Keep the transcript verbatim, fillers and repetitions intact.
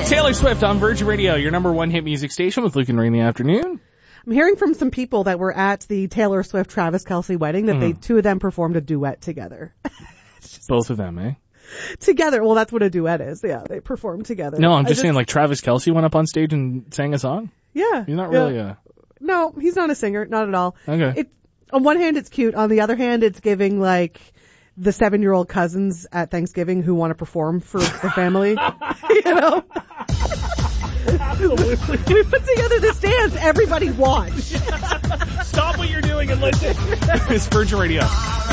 Taylor Swift on Virgin Radio, your number one hit music station with Luke and Ray in the afternoon. I'm hearing from some people that were at the Taylor Swift Travis Kelce wedding that mm. they two of them performed a duet together. Both of them, eh? Together. Well, that's what a duet is. Yeah, they performed together. No, I'm just, just saying, like, Travis Kelce went up on stage and sang a song? Yeah. He's not yeah. really a... No, he's not a singer. Not at all. Okay. It, on one hand, it's cute. On the other hand, it's giving, like, the seven-year-old cousins at Thanksgiving who want to perform for the family. You know? Absolutely. We put together this dance. Everybody watch. Stop what you're doing and listen. It's Virgin Radio.